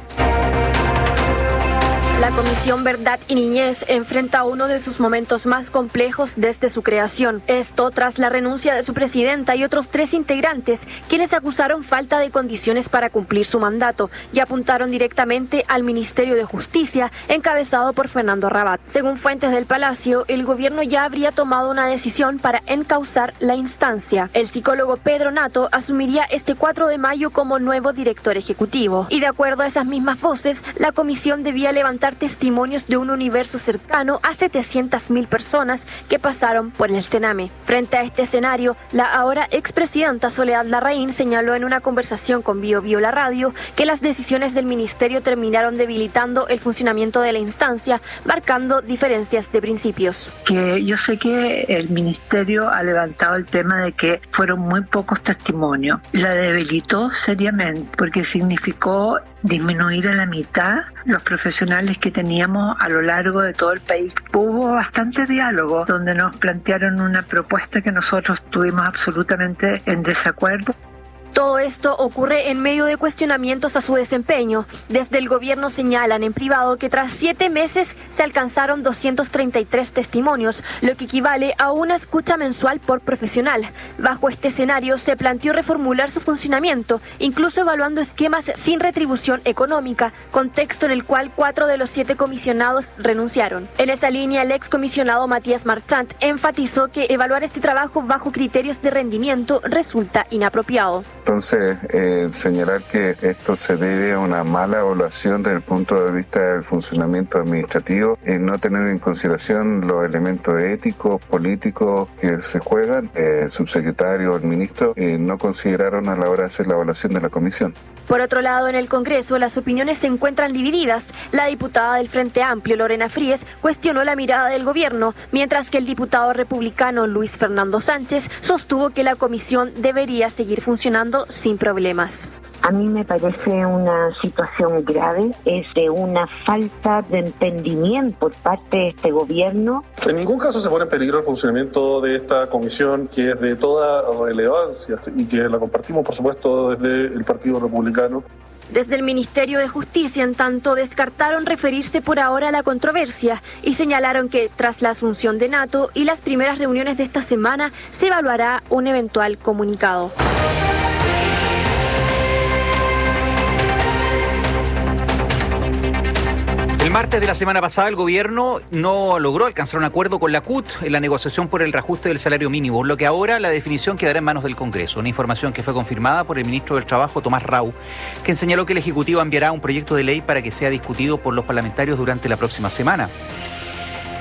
La Comisión Verdad y Niñez enfrenta uno de sus momentos más complejos desde su creación. Esto tras la renuncia de su presidenta y otros tres integrantes, quienes acusaron falta de condiciones para cumplir su mandato y apuntaron directamente al Ministerio de Justicia, encabezado por Fernando Rabat. Según fuentes del Palacio, el gobierno ya habría tomado una decisión para encauzar la instancia. El psicólogo Pedro Nato asumiría este cuatro de mayo como nuevo director ejecutivo. Y de acuerdo a esas mismas voces, la comisión debía levantar testimonios de un universo cercano a setecientas mil personas que pasaron por el Sename. Frente a este escenario, la ahora expresidenta Soledad Larraín señaló en una conversación con Bio Bio La Radio que las decisiones del ministerio terminaron debilitando el funcionamiento de la instancia, marcando diferencias de principios. Que yo sé que el ministerio ha levantado el tema de que fueron muy pocos testimonios. La debilitó seriamente porque significó disminuir a la mitad los profesionales que teníamos a lo largo de todo el país. Hubo bastante diálogo donde nos plantearon una propuesta que nosotros tuvimos absolutamente en desacuerdo. Todo esto ocurre en medio de cuestionamientos a su desempeño. Desde el gobierno señalan en privado que tras siete meses se alcanzaron doscientos treinta y tres testimonios, lo que equivale a una escucha mensual por profesional. Bajo este escenario se planteó reformular su funcionamiento, incluso evaluando esquemas sin retribución económica, contexto en el cual cuatro de los siete comisionados renunciaron. En esa línea, el excomisionado Matías Marchant enfatizó que evaluar este trabajo bajo criterios de rendimiento resulta inapropiado. Entonces, eh, señalar que esto se debe a una mala evaluación desde el punto de vista del funcionamiento administrativo, y no tener en consideración los elementos éticos, políticos que se juegan, eh, el subsecretario o el ministro eh, no consideraron a la hora de hacer la evaluación de la comisión. Por otro lado, en el Congreso las opiniones se encuentran divididas. La diputada del Frente Amplio, Lorena Fríes, cuestionó la mirada del gobierno, mientras que el diputado republicano Luis Fernando Sánchez sostuvo que la comisión debería seguir funcionando sin problemas. A mí me parece una situación grave, es de una falta de entendimiento por parte de este gobierno. En ningún caso se pone en peligro el funcionamiento de esta comisión, que es de toda relevancia y que la compartimos, por supuesto, desde el Partido Republicano. Desde el Ministerio de Justicia, en tanto, descartaron referirse por ahora a la controversia y señalaron que tras la asunción de Nato y las primeras reuniones de esta semana se evaluará un eventual comunicado. El martes de la semana pasada el gobierno no logró alcanzar un acuerdo con la C U T en la negociación por el reajuste del salario mínimo, por lo que ahora la definición quedará en manos del Congreso. Una información que fue confirmada por el ministro del Trabajo, Tomás Rau, quien señaló que el Ejecutivo enviará un proyecto de ley para que sea discutido por los parlamentarios durante la próxima semana.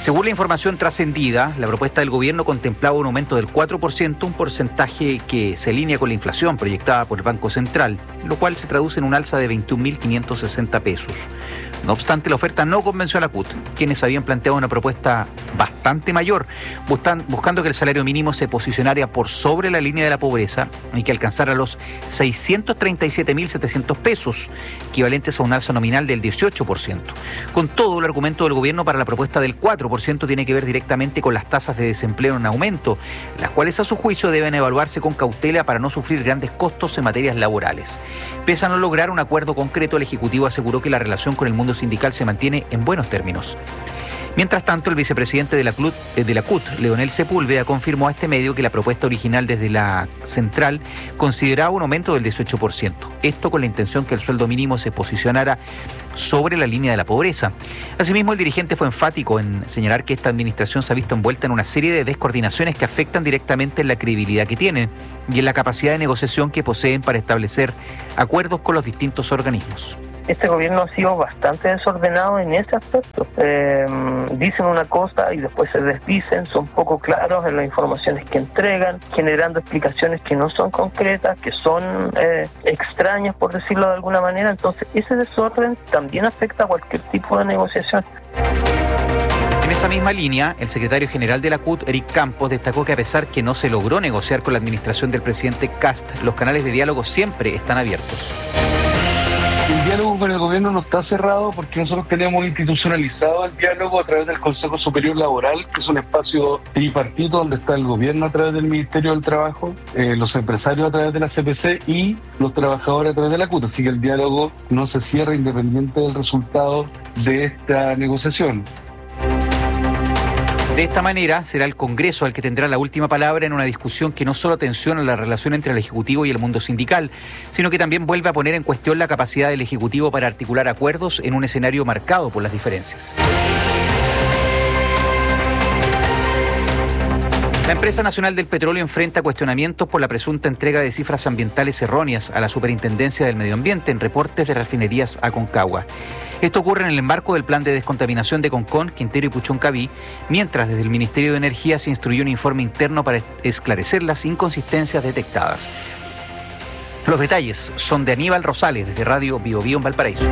Según la información trascendida, la propuesta del gobierno contemplaba un aumento del cuatro por ciento, un porcentaje que se alinea con la inflación proyectada por el Banco Central, lo cual se traduce en un alza de veintiún mil quinientos sesenta pesos. No obstante, la oferta no convenció a la C U T, quienes habían planteado una propuesta bastante mayor, buscan, buscando que el salario mínimo se posicionara por sobre la línea de la pobreza y que alcanzara los seiscientos treinta y siete mil setecientos pesos, equivalentes a un alza nominal del dieciocho por ciento. Con todo, el argumento del gobierno para la propuesta del cuatro por ciento tiene que ver directamente con las tasas de desempleo en aumento, las cuales a su juicio deben evaluarse con cautela para no sufrir grandes costos en materias laborales. Pese a no lograr un acuerdo concreto, el Ejecutivo aseguró que la relación con el mundo sindical se mantiene en buenos términos. Mientras tanto, el vicepresidente de la, C U T, de la C U T, Leonel Sepúlveda, confirmó a este medio que la propuesta original desde la central consideraba un aumento del dieciocho por ciento. Esto con la intención que el sueldo mínimo se posicionara sobre la línea de la pobreza. Asimismo, el dirigente fue enfático en señalar que esta administración se ha visto envuelta en una serie de descoordinaciones que afectan directamente en la credibilidad que tienen y en la capacidad de negociación que poseen para establecer acuerdos con los distintos organismos. Este gobierno ha sido bastante desordenado en ese aspecto. Eh, dicen una cosa y después se desdicen, son poco claros en las informaciones que entregan, generando explicaciones que no son concretas, que son eh, extrañas, por decirlo de alguna manera. Entonces, ese desorden también afecta a cualquier tipo de negociación. En esa misma línea, el secretario general de la C U T, Eric Campos, destacó que a pesar que no se logró negociar con la administración del presidente Kast, los canales de diálogo siempre están abiertos. El diálogo con el gobierno no está cerrado porque nosotros tenemos institucionalizado el diálogo a través del Consejo Superior Laboral, que es un espacio tripartito donde está el gobierno a través del Ministerio del Trabajo, eh, los empresarios a través de la C P C y los trabajadores a través de la C U T. Así que el diálogo no se cierra independiente del resultado de esta negociación. De esta manera, será el Congreso el que tendrá la última palabra en una discusión que no solo tensiona la relación entre el Ejecutivo y el mundo sindical, sino que también vuelve a poner en cuestión la capacidad del Ejecutivo para articular acuerdos en un escenario marcado por las diferencias. La Empresa Nacional del Petróleo enfrenta cuestionamientos por la presunta entrega de cifras ambientales erróneas a la Superintendencia del Medio Ambiente en reportes de refinerías Aconcagua. Esto ocurre en el marco del plan de descontaminación de Concón, Quintero y Puchuncaví, mientras desde el Ministerio de Energía se instruyó un informe interno para esclarecer las inconsistencias detectadas. Los detalles son de Aníbal Rosales, desde Radio Bio Bio en Valparaíso.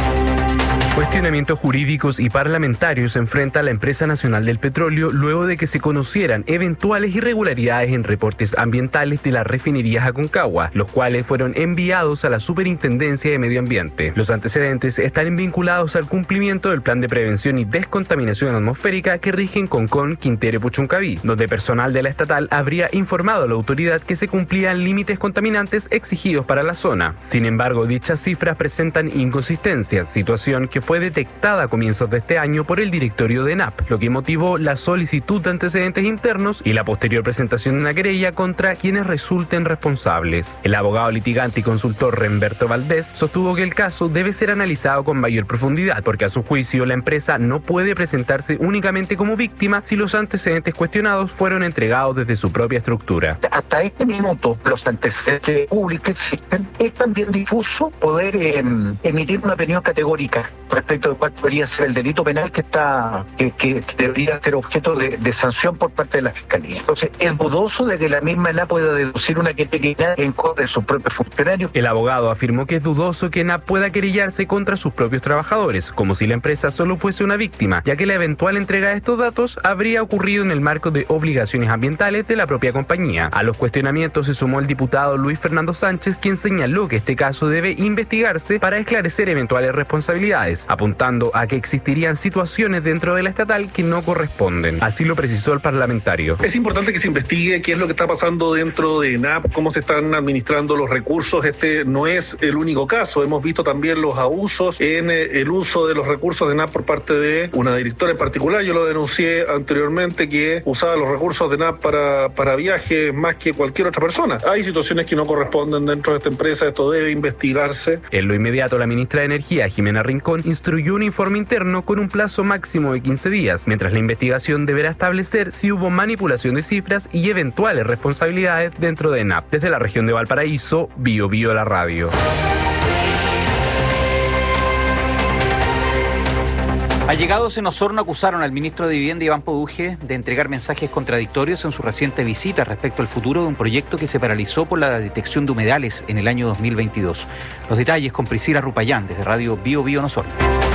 Cuestionamientos jurídicos y parlamentarios enfrenta a la Empresa Nacional del Petróleo luego de que se conocieran eventuales irregularidades en reportes ambientales de las refinerías Aconcagua, los cuales fueron enviados a la Superintendencia de Medio Ambiente. Los antecedentes están vinculados al cumplimiento del Plan de Prevención y Descontaminación Atmosférica que rige en Concón, Quintero y Puchuncaví, donde personal de la estatal habría informado a la autoridad que se cumplían límites contaminantes exigidos para la zona. Sin embargo, dichas cifras presentan inconsistencias, situación que fue detectada a comienzos de este año por el directorio de ENAP, lo que motivó la solicitud de antecedentes internos y la posterior presentación de una querella contra quienes resulten responsables. El abogado litigante y consultor Remberto Valdés sostuvo que el caso debe ser analizado con mayor profundidad, porque a su juicio la empresa no puede presentarse únicamente como víctima si los antecedentes cuestionados fueron entregados desde su propia estructura. Hasta este minuto, los antecedentes públicos que existen, es también difuso poder eh, emitir una opinión categórica respecto de cuál podría ser el delito penal que está que, que debería ser objeto de, de sanción por parte de la Fiscalía. Entonces, es dudoso de que la misma ENAP pueda deducir una querella en contra de sus propios funcionarios. El abogado afirmó que es dudoso que ENAP pueda querellarse contra sus propios trabajadores, como si la empresa solo fuese una víctima, ya que la eventual entrega de estos datos habría ocurrido en el marco de obligaciones ambientales de la propia compañía. A los cuestionamientos se sumó el diputado Luis Fernando Sánchez, quien señaló que este caso debe investigarse para esclarecer eventuales responsabilidades, apuntando a que existirían situaciones dentro de la estatal que no corresponden. Así lo precisó el parlamentario. Es importante que se investigue qué es lo que está pasando dentro de ENAP, cómo se están administrando los recursos. Este no es el único caso. Hemos visto también los abusos en el uso de los recursos de ENAP por parte de una directora en particular. Yo lo denuncié anteriormente, que usaba los recursos de ENAP para, para viajes más que cualquier otra persona. Hay situaciones que no corresponden dentro de esta empresa. Esto debe investigarse. En lo inmediato, la ministra de Energía, Jimena Rincón, instruyó un informe interno con un plazo máximo de quince días, mientras la investigación deberá establecer si hubo manipulación de cifras y eventuales responsabilidades dentro de ENAP. Desde la región de Valparaíso, Bio Bio la radio. Allegados en Osorno acusaron al ministro de Vivienda, Iván Poduje, de entregar mensajes contradictorios en su reciente visita respecto al futuro de un proyecto que se paralizó por la detección de humedales en el año dos mil veintidós. Los detalles con Priscila Rupayán, desde Radio Bio Bio en Osorno.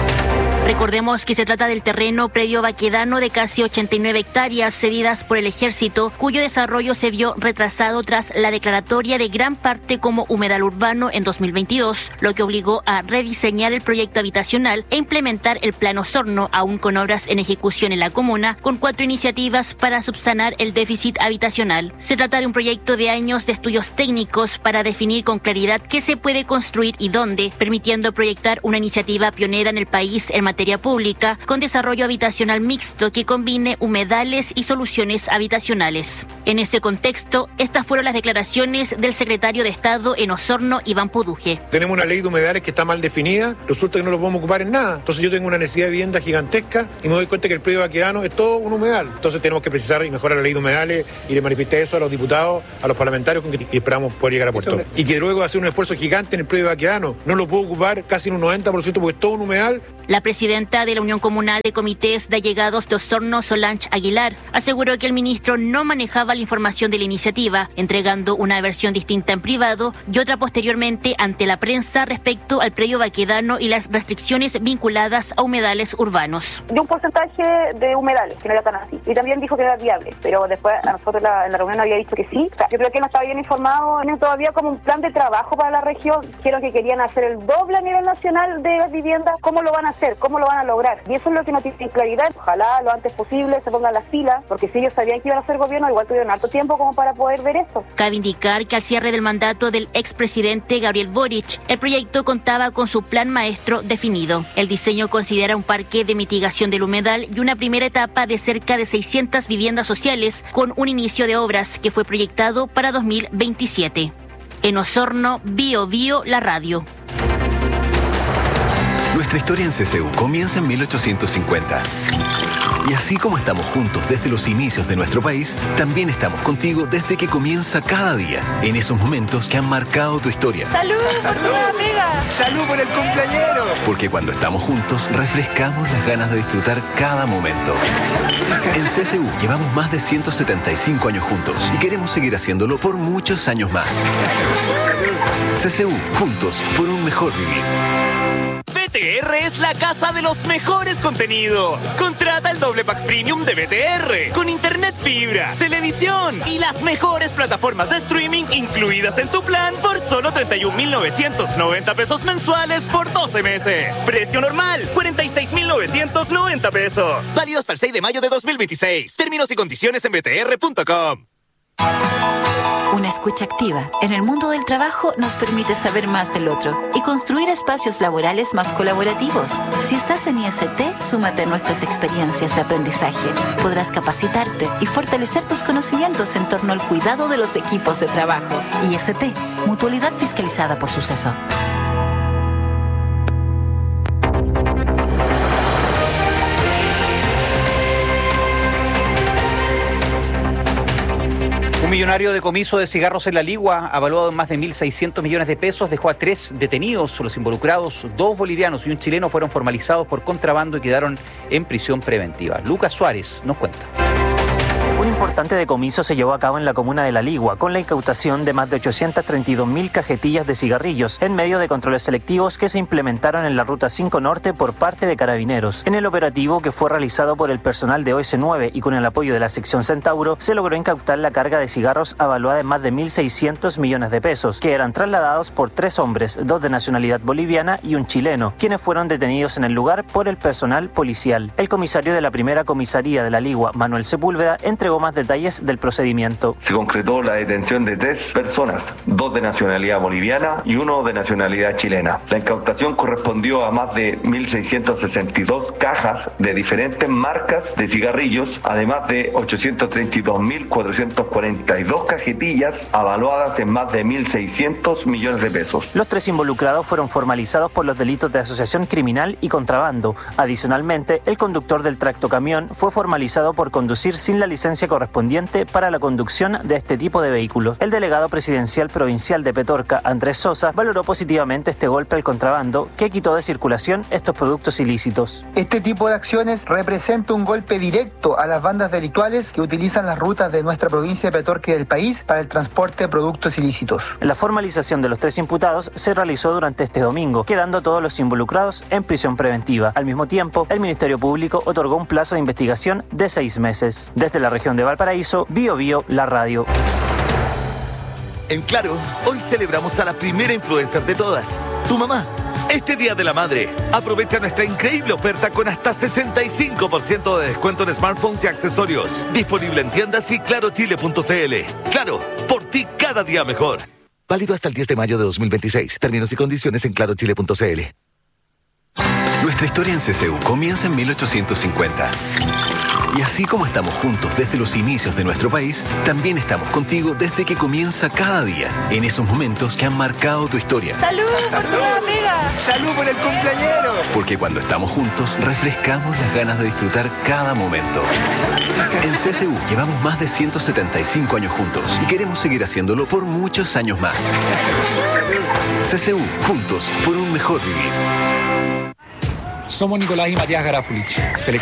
Recordemos que se trata del terreno predio Baquedano de casi ochenta y nueve hectáreas cedidas por el Ejército, cuyo desarrollo se vio retrasado tras la declaratoria de gran parte como humedal urbano en dos mil veintidós, lo que obligó a rediseñar el proyecto habitacional e implementar el Plan Osorno, aún con obras en ejecución en la comuna, con cuatro iniciativas para subsanar el déficit habitacional. Se trata de un proyecto de años de estudios técnicos para definir con claridad qué se puede construir y dónde, permitiendo proyectar una iniciativa pionera en el país en materia materia pública con desarrollo habitacional mixto que combine humedales y soluciones habitacionales. En ese contexto, estas fueron las declaraciones del secretario de Estado en Osorno, Iván Poduje. Tenemos una ley de humedales que está mal definida, resulta que no lo podemos ocupar en nada. Entonces yo tengo una necesidad de vivienda gigantesca y me doy cuenta que el predio Baquedano es todo un humedal. Entonces tenemos que precisar y mejorar la ley de humedales y le manifesté eso a los diputados, a los parlamentarios y esperamos poder llegar a puerto. Y que luego hacer un esfuerzo gigante en el predio Baquedano. No lo puedo ocupar casi en un noventa por ciento porque es todo un humedal. La presidenta de la Unión Comunal de Comités de Allegados de Osorno, Solange Aguilar, aseguró que el ministro no manejaba la información de la iniciativa, entregando una versión distinta en privado y otra posteriormente ante la prensa respecto al predio Baquedano y las restricciones vinculadas a humedales urbanos. De un porcentaje de humedales, que no era tan así. Y también dijo que era viable, pero después a nosotros la, en la reunión había dicho que sí. O sea, yo creo que no estaba bien informado. No todavía como un plan de trabajo para la región. Dijeron que querían hacer el doble a nivel nacional de las viviendas. ¿Cómo lo van a hacer? ¿Cómo lo van a lograr? Y eso es lo que no tienen claridad. Ojalá lo antes posible se pongan las pilas, porque si ellos sabían que iban a hacer gobierno, igual tuvieron harto tiempo como para poder ver eso. Cabe indicar que al cierre del mandato del expresidente Gabriel Boric, el proyecto contaba con su plan maestro definido. El diseño considera un parque de mitigación del humedal y una primera etapa de cerca de seiscientas viviendas sociales con un inicio de obras que fue proyectado para dos mil veintisiete. En Osorno, Bio Bio, la radio. Nuestra historia en C C U comienza en mil ochocientos cincuenta. Y así como estamos juntos desde los inicios de nuestro país, también estamos contigo desde que comienza cada día, en esos momentos que han marcado tu historia. ¡Salud por tu nueva pega! ¡Salud por el cumpleañero! Porque cuando estamos juntos, refrescamos las ganas de disfrutar cada momento. En C C U llevamos más de ciento setenta y cinco años juntos y queremos seguir haciéndolo por muchos años más. C C U, juntos por un mejor vivir. B T R es la casa de los mejores contenidos. Contrata el doble pack premium de B T R con internet fibra, televisión y las mejores plataformas de streaming incluidas en tu plan por solo treinta y un mil novecientos noventa pesos mensuales por doce meses. Precio normal, cuarenta y seis mil novecientos noventa pesos. Válido hasta el seis de mayo de dos mil veintiséis. Términos y condiciones en b t r punto com. Una escucha activa en el mundo del trabajo nos permite saber más del otro y construir espacios laborales más colaborativos. Si estás en I S T, súmate a nuestras experiencias de aprendizaje. Podrás capacitarte y fortalecer tus conocimientos en torno al cuidado de los equipos de trabajo. I S T, mutualidad fiscalizada por Suceso. Un millonario decomiso de cigarros en La Ligua, avaluado en más de mil seiscientos millones de pesos, dejó a tres detenidos. Los involucrados, dos bolivianos y un chileno, fueron formalizados por contrabando y quedaron en prisión preventiva. Lucas Suárez nos cuenta. Un importante decomiso se llevó a cabo en la comuna de La Ligua, con la incautación de más de ochocientas treinta y dos mil cajetillas de cigarrillos, en medio de controles selectivos que se implementaron en la Ruta cinco Norte por parte de Carabineros. En el operativo, que fue realizado por el personal de O S nueve y con el apoyo de la sección Centauro, se logró incautar la carga de cigarros avaluada en más de mil seiscientos millones de pesos, que eran trasladados por tres hombres, dos de nacionalidad boliviana y un chileno, quienes fueron detenidos en el lugar por el personal policial. El comisario de la primera comisaría de La Ligua, Manuel Sepúlveda, entregó más detalles del procedimiento. Se concretó la detención de tres personas, dos de nacionalidad boliviana y uno de nacionalidad chilena. La incautación correspondió a más de mil seiscientas sesenta y dos cajas de diferentes marcas de cigarrillos, además de ochocientos treinta y dos mil cuatrocientos cuarenta y dos cajetillas avaluadas en más de mil seiscientos millones de pesos. Los tres involucrados fueron formalizados por los delitos de asociación criminal y contrabando. Adicionalmente, el conductor del tractocamión fue formalizado por conducir sin la licencia licencia correspondiente para la conducción de este tipo de vehículos. El delegado presidencial provincial de Petorca, Andrés Sosa, valoró positivamente este golpe al contrabando que quitó de circulación estos productos ilícitos. Este tipo de acciones representa un golpe directo a las bandas delictuales que utilizan las rutas de nuestra provincia de Petorca y del país para el transporte de productos ilícitos. La formalización de los tres imputados se realizó durante este domingo, quedando todos los involucrados en prisión preventiva. Al mismo tiempo, el Ministerio Público otorgó un plazo de investigación de seis meses. Desde la región de Valparaíso, Bio Bio, la radio. En Claro, hoy celebramos a la primera influencer de todas, tu mamá. Este Día de la Madre, aprovecha nuestra increíble oferta con hasta sesenta y cinco por ciento de descuento en smartphones y accesorios. Disponible en tiendas y claro chile punto c l. Claro, por ti cada día mejor. Válido hasta el diez de mayo de dos mil veintiséis. Términos y condiciones en claro chile punto c l. Nuestra historia en C C U comienza en mil ochocientos cincuenta. Y así como estamos juntos desde los inicios de nuestro país, también estamos contigo desde que comienza cada día, en esos momentos que han marcado tu historia. ¡Salud por tu nueva pega! ¡Salud por el cumpleañero! Porque cuando estamos juntos, refrescamos las ganas de disfrutar cada momento. En C C U llevamos más de ciento setenta y cinco años juntos y queremos seguir haciéndolo por muchos años más. C C U, juntos por un mejor vivir. Somos Nicolás y Matías Garafulich,